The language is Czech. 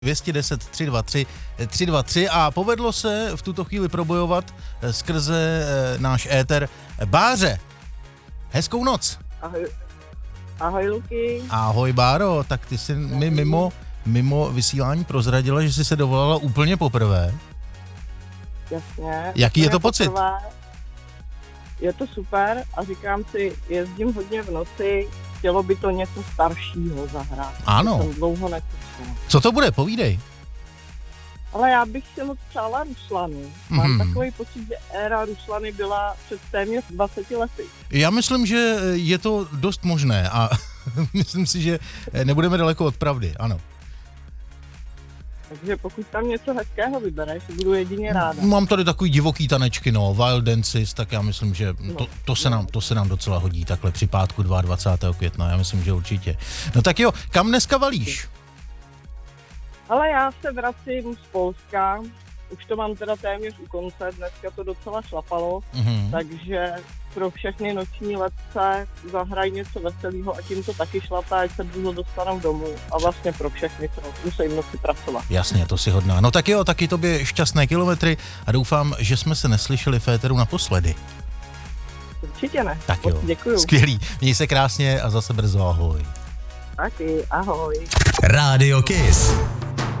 210 323 323 a povedlo se v tuto chvíli probojovat skrze náš éter Báře. Hezkou noc. Ahoj. Ahoj, Luky. Ahoj, Báro, tak ty jsi mi mimo vysílání prozradila, že jsi se dovolala úplně poprvé. Jasně. Jaký je to pocit? Poprvé. Je to super a říkám si, jezdím hodně v noci, chtělo by to něco staršího zahrát. Ano. Jsem dlouho nekusil. Co to bude? Povídej. Ale já bych si moc přála Ruslanu. Mám takový pocit, že éra Ruslany byla před téměř 20 lety. Já myslím, že je to dost možné a myslím si, že nebudeme daleko od pravdy, ano. Takže pokud tam něco hezkého vybereš, budu jedině ráda. Mám tady takový divoký tanečky, Wild Dances, tak já myslím, že to se nám docela hodí takhle při pátku 22. května, já myslím, že určitě. No tak jo, kam dneska valíš? Ale já se vracím z Polska, už to mám teda téměř u konce, dneska to docela šlapalo, takže pro všechny noční letce zahraj něco veselého a tím to taky šlape, ať se brzo dostanou domů a vlastně pro všechny, co musí v noci pracovat. Jasně, to si hodná. No tak jo, taky tobě šťastné kilometry a doufám, že jsme se neslyšeli v éteru naposledy. Určitě ne. Tak jo, děkuju. Skvělý. Měj se krásně a zase brzo ahoj. Taky, ahoj. Rádio Kiss.